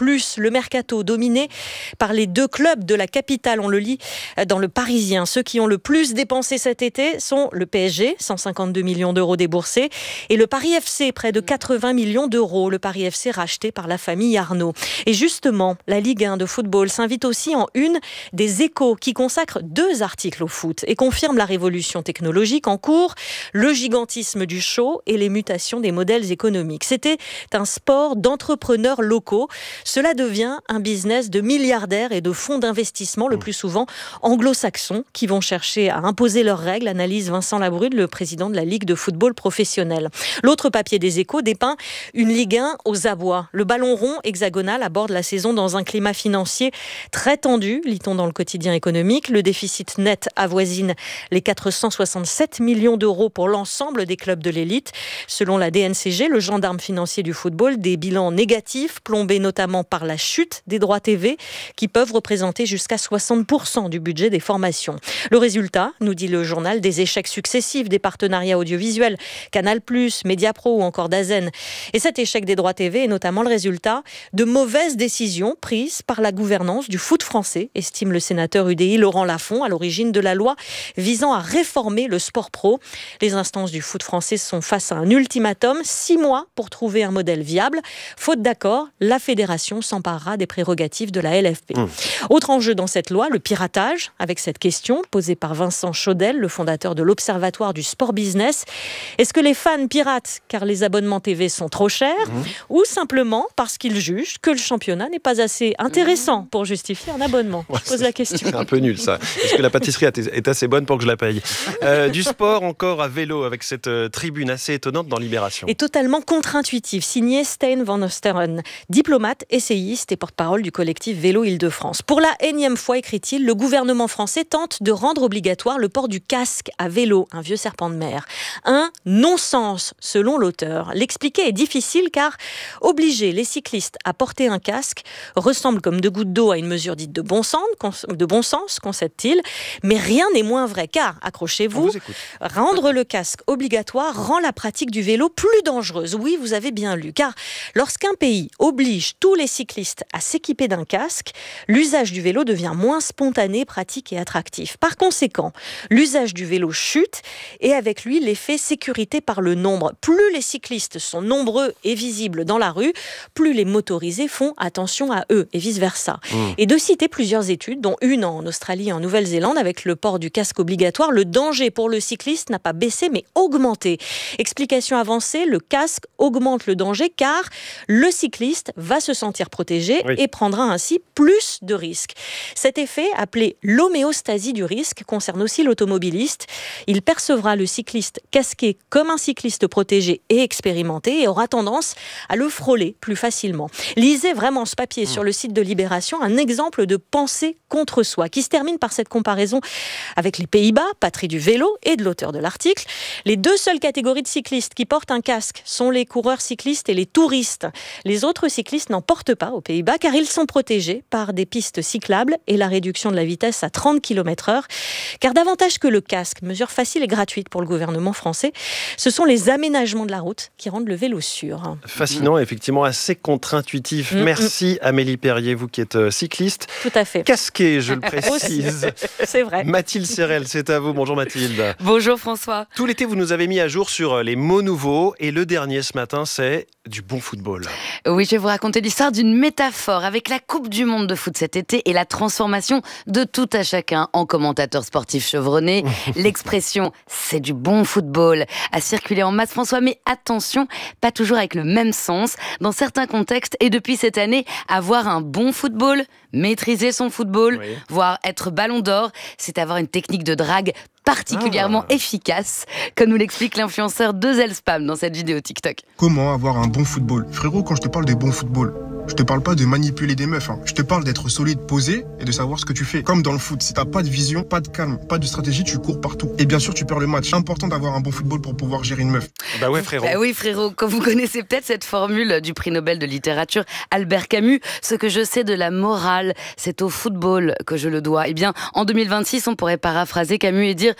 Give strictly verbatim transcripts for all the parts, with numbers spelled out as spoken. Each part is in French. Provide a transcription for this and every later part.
plus. Le mercato dominé par les deux clubs de la capitale. On le lit dans Le Parisien. Ceux qui ont le plus dépensé cet été sont le P S G, cent cinquante-deux millions d'euros déboursés, et le Paris F C, près de quatre-vingts millions d'euros. Le Paris F C racheté par la famille Arnaud. Et justement, la Ligue un de football s'invite aussi en une des Échos qui consacre deux articles au foot et confirme la révolution technologique en cours, le gigantisme du show et les mutations des modèles économiques. C'était un sport d'entrepreneurs locaux. Cela devient un business de milliardaires et de fonds d'investissement, le plus souvent anglo-saxons, qui vont chercher à imposer leurs règles, analyse Vincent Labrude, le président de la Ligue de football professionnel. L'autre papier des Échos dépeint une Ligue un aux abois. Le ballon rond hexagonal aborde la saison dans un climat financier très tendu, lit-on dans le quotidien économique. Le déficit net avoisine les quatre cent soixante-sept millions d'euros pour l'ensemble des clubs de l'élite. Selon la D N C G, le gendarme financier du football, des bilans négatifs, plombés notamment par la chute des droits T V, qui peuvent représenter jusqu'à soixante pour cent du budget des formations. Le résultat, nous dit le journal, des échecs successifs des partenariats audiovisuels, Canal+, Mediapro ou encore Dazen. Et cet échec des droits T V est notamment le résultat de mauvaises décisions prises par la gouvernance du foot français, estime le sénateur U D I Laurent Lafont, à l'origine de la loi visant à réformer le sport pro. Les instances du foot français sont face à un ultimatum, six mois pour trouver un modèle viable. Faute d'accord, la fédération s'emparera des prérogatives de la L F P. Mmh. Autre enjeu dans cette loi, le piratage, avec cette question posée par Vincent Chaudel, le fondateur de l'Observatoire du sport business. Est-ce que les fans piratent car les abonnements T V sont trop chers mmh. ou simplement parce qu'ils jugent que le championnat n'est pas assez intéressant pour justifier un abonnement? Je pose la question. C'est un peu nul ça. Est-ce que la pâtisserie est assez bonne pour que je la paye? euh, Du sport encore à vélo avec cette euh, tribune assez étonnante dans Libération. Et totalement contre-intuitive, signé Stein van Osteren, diplomate, essayiste et porte-parole du collectif Vélo Île-de-France. Pour la énième fois, écrit-il, le gouvernement français tente de rendre obligatoire le port du casque à vélo, un vieux serpent de mer. Un non-sens, selon l'auteur. L'expliquer est difficile car obliger les cyclistes à porter un casque ressemble comme deux gouttes d'eau à une mesure dite de bon sens, de bon sens, concède-t-il, mais rien n'est moins vrai car, accrochez-vous, rendre le casque obligatoire rend la pratique du vélo plus dangereuse. Oui, vous avez bien lu, car lorsqu'un pays oblige tous les cyclistes à s'équiper d'un casque, l'usage du vélo devient moins spontané, pratique et attractif. Par conséquent, l'usage du vélo chute et avec lui l'effet sécurité par le nombre. Plus les cyclistes sont nombreux et visibles dans la rue, plus les motorisés font attention à eux et vice-versa. Mmh. Et de citer plusieurs études, dont une en Australie et en Nouvelle-Zélande, avec le port du casque obligatoire, le danger pour le cycliste n'a pas baissé mais augmenté. Explication avancée, le casque augmente le danger car le cycliste va se sentir protégé oui. et prendra ainsi plus de risques. Cet effet, appelé l'homéostasie du risque, concerne aussi l'automobiliste. Il percevra le cycliste casqué comme un cycliste protégé et expérimenté et aura tendance à le frôler plus facilement. Lisez vraiment ce papier mmh. sur le site de Libération, un exemple de pensée contre soi, qui se termine par cette comparaison avec les Pays-Bas, patrie du vélo, et de l'auteur de l'article. Les deux seules catégories de cyclistes qui portent un casque sont les coureurs cyclistes et les touristes. Les autres cyclistes n'en portent pas aux Pays-Bas car ils sont protégés par des pistes cyclables et la réduction de la vitesse à trente kilomètres heure. Car davantage que le casque, mesure facile et gratuite pour le gouvernement français, ce sont les aménagements de la route qui rendent le vélo sûr. Fascinant, mmh. effectivement assez contre-intuitif. Mmh. Merci Amélie Perrier, vous qui êtes cycliste. Tout à fait. Casqué, je le précise. C'est vrai. Mathilde Serrel, c'est à vous. Bonjour Mathilde. Bonjour François. Tout l'été, vous nous avez mis à jour sur les mots nouveaux et le dernier ce matin, c'est du bon football. Oui, je vais vous raconter l'histoire d'une métaphore avec la Coupe du Monde de foot cet été et la transformation de tout à chacun en commentateur sportif chevronné. L'expression « c'est du bon football » a circulé en masse, François, mais attention, pas toujours avec le même sens. Dans certains contextes, et depuis cette année, avoir un bon football, maîtriser son football, oui. voire être ballon d'or, c'est avoir une technique de drague particulièrement ah. efficace, comme nous l'explique l'influenceur Dezel Spam dans cette vidéo TikTok. Comment avoir un bon football ? Frérot, quand je te parle de bon football, je te parle pas de manipuler des meufs, hein. Je te parle d'être solide, posé et de savoir ce que tu fais. Comme dans le foot, si t'as pas de vision, pas de calme, pas de stratégie, tu cours partout. Et bien sûr, tu perds le match. Important d'avoir un bon football pour pouvoir gérer une meuf. Bah ouais, frérot. Bah oui, frérot. Quand vous connaissez peut-être cette formule du prix Nobel de littérature Albert Camus, ce que je sais de la morale, c'est au football que je le dois. Eh bien, en deux mille vingt-six, on pourrait paraphraser Camus et dire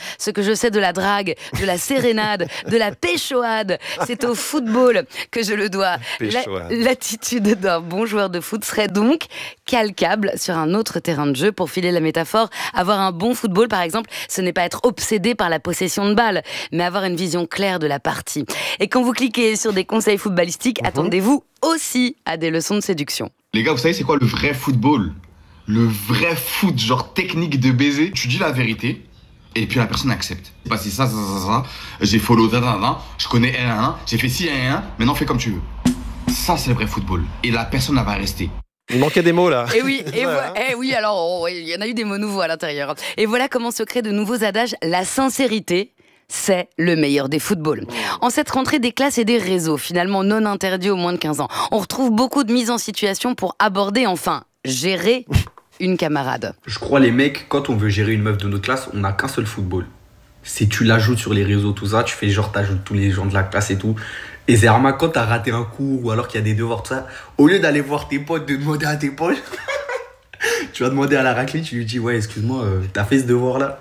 ce que je sais de la drague, de la sérénade, de la péchoade. C'est au football que je le dois. La, l'attitude d'un bon joueur de foot serait donc calcable sur un autre terrain de jeu. Pour filer la métaphore, avoir un bon football, par exemple, ce n'est pas être obsédé par la possession de balles, mais avoir une vision claire de la partie. Et quand vous cliquez sur des conseils footballistiques, mmh. attendez-vous aussi à des leçons de séduction. Les gars, vous savez c'est quoi le vrai football ? Le vrai foot, genre technique de baiser. Tu dis la vérité et puis la personne accepte. J'ai passé ça, ça, ça, ça, j'ai follow, da, da, da, je connais un, un, j'ai fait ci, un, un, maintenant fais comme tu veux. Ça, c'est le vrai football. Et la personne, elle va rester. Il manquait des mots là. Et oui, et ouais. vo- eh oui, alors oh, il y en a eu des mots nouveaux à l'intérieur. Et voilà comment se créent de nouveaux adages. La sincérité, c'est le meilleur des footballs. En cette rentrée des classes et des réseaux, finalement non interdits aux moins de quinze ans, on retrouve beaucoup de mises en situation pour aborder, enfin, gérer une camarade. Je crois les mecs, quand on veut gérer une meuf de notre classe, on n'a qu'un seul football. Si tu l'ajoutes sur les réseaux, tout ça, tu fais genre t'ajoutes tous les gens de la classe et tout. Et c'est vraiment quand t'as raté un cours ou alors qu'il y a des devoirs, tout ça, au lieu d'aller voir tes potes, de demander à tes potes, tu vas demander à la raclée, tu lui dis ouais excuse-moi, euh, t'as fait ce devoir là.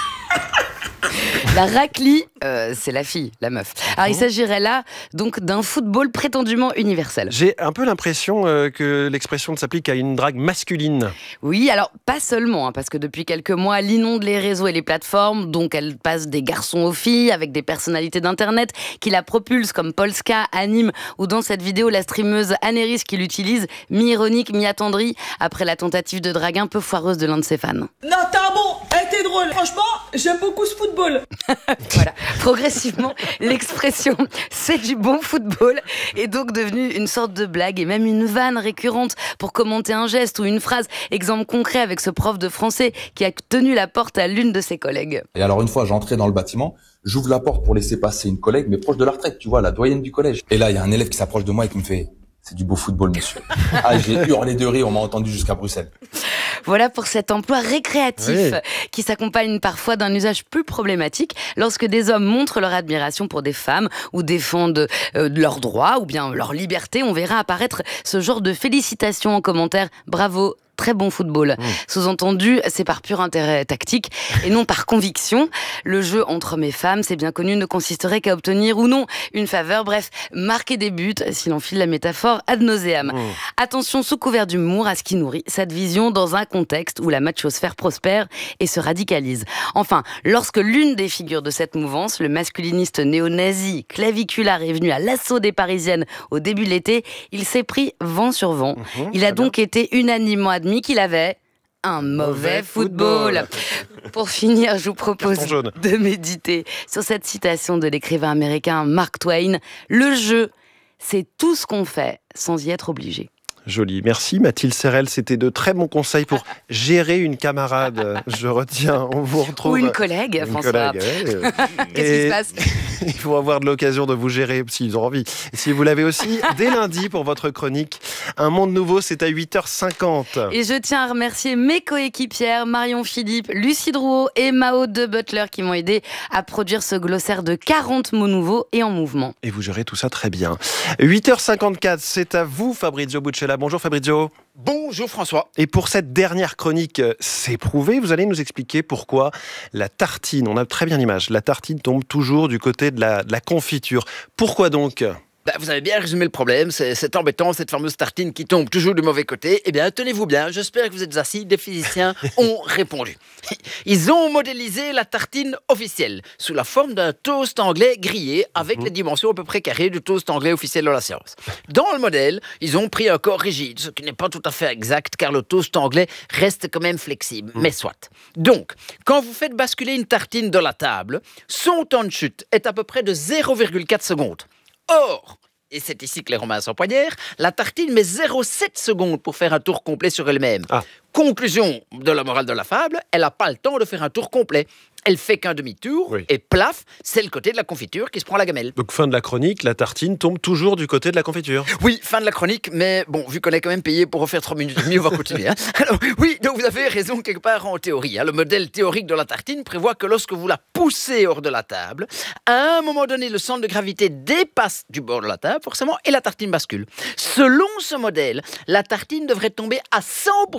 La raclie, euh, c'est la fille, la meuf. Alors il s'agirait là donc d'un football prétendument universel. J'ai un peu l'impression euh, que l'expression ne s'applique à une drague masculine. Oui, alors pas seulement, hein, parce que depuis quelques mois, elle inonde les réseaux et les plateformes, donc elle passe des garçons aux filles avec des personnalités d'internet qui la propulsent comme Polska, Anime ou dans cette vidéo la streameuse Anéris qui l'utilise, mi-ironique, mi-attendrie, après la tentative de drague un peu foireuse de l'un de ses fans. Non, t'es un bon, elle était drôle, franchement, j'aime beaucoup ce football. Voilà, progressivement, l'expression « c'est du bon football » est donc devenue une sorte de blague et même une vanne récurrente pour commenter un geste ou une phrase. Exemple concret avec ce prof de français qui a tenu la porte à l'une de ses collègues. Et alors une fois, j'entrais dans le bâtiment, j'ouvre la porte pour laisser passer une collègue, mais proche de la retraite, tu vois, la doyenne du collège. Et là, il y a un élève qui s'approche de moi et qui me fait « c'est du beau football, monsieur ». Ah, j'ai hurlé de rire, on m'a entendu jusqu'à Bruxelles. Voilà pour cet emploi récréatif oui. qui s'accompagne parfois d'un usage plus problématique lorsque des hommes montrent leur admiration pour des femmes ou défendent euh, leurs droits ou bien leur liberté. On verra apparaître ce genre de félicitations en commentaire. Bravo, très bon football. Mmh. Sous-entendu, c'est par pur intérêt tactique et non par conviction. Le jeu entre hommes et femmes, c'est bien connu, ne consisterait qu'à obtenir ou non une faveur. Bref, marquer des buts, si l'on file la métaphore ad nauseam. Mmh. Attention, sous couvert d'humour, à ce qui nourrit cette vision dans un contexte où la machosphère prospère et se radicalise. Enfin, lorsque l'une des figures de cette mouvance, le masculiniste néo-nazi claviculaire, est venu à l'assaut des Parisiennes au début de l'été, il s'est pris vent sur vent. Mmh, il a donc bien. été unanimement admis qu'il avait un mauvais football. football. Pour finir, je vous propose de méditer sur cette citation de l'écrivain américain Mark Twain. Le jeu, c'est tout ce qu'on fait sans y être obligé. Joli. Merci Mathilde Serrel, c'était de très bons conseils pour gérer une camarade. Je retiens, on vous retrouve. Ou une collègue, une François. Collègue, ouais. Qu'est-ce qui se passe ? Il faut avoir de l'occasion de vous gérer s'ils ont envie. Et si vous l'avez aussi, dès lundi pour votre chronique Un monde nouveau, c'est à huit heures cinquante. Et je tiens à remercier mes coéquipières Marion Philippe, Lucie Drouot et Mao de Butler qui m'ont aidé à produire ce glossaire de quarante mots nouveaux et en mouvement. Et vous gérez tout ça très bien. huit heures cinquante-quatre, c'est à vous Fabrizio Buccella. Bonjour Fabrizio. Bonjour François. Et pour cette dernière chronique, c'est prouvé, vous allez nous expliquer pourquoi la tartine, on a très bien l'image, la tartine tombe toujours du côté de la, de la confiture. Pourquoi donc ? Bah, vous avez bien résumé le problème, c'est, c'est embêtant, cette fameuse tartine qui tombe toujours du mauvais côté. Eh bien, tenez-vous bien, j'espère que vous êtes assis, des physiciens ont répondu. Ils ont modélisé la tartine officielle, sous la forme d'un toast anglais grillé, avec mmh. les dimensions à peu près carrées du toast anglais officiel de la science. Dans le modèle, ils ont pris un corps rigide, ce qui n'est pas tout à fait exact, car le toast anglais reste quand même flexible, mmh. mais soit. Donc, quand vous faites basculer une tartine de la table, son temps de chute est à peu près de zéro virgule quatre secondes. Or, et c'est ici que les Romains s'empoignèrent, la tartine met zéro virgule sept secondes pour faire un tour complet sur elle-même. Ah. Conclusion de la morale de la fable, elle n'a pas le temps de faire un tour complet. Elle fait qu'un demi-tour oui. et plaf, c'est le côté de la confiture qui se prend la gamelle. Donc fin de la chronique, la tartine tombe toujours du côté de la confiture. Oui, fin de la chronique, mais bon, vu qu'on est quand même payé pour refaire trois minutes et demie, on va continuer. Hein. Alors oui, donc vous avez raison quelque part en théorie. Hein. Le modèle théorique de la tartine prévoit que lorsque vous la poussez hors de la table, à un moment donné, le centre de gravité dépasse du bord de la table, forcément, et la tartine bascule. Selon ce modèle, la tartine devrait tomber à cent pour cent du côté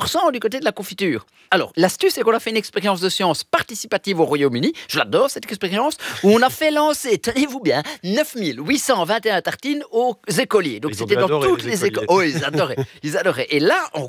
côté de la confiture. Alors, l'astuce, c'est qu'on a fait une expérience de science participative au Royaume-Uni. Je l'adore, cette expérience, où on a fait lancer, tenez-vous bien, neuf mille huit cent vingt et un tartines aux écoliers. Donc, Ils ont c'était dû dans adorer, toutes les les écoles. écoliers. Oh, ils adoraient. Ils adoraient. Et là, on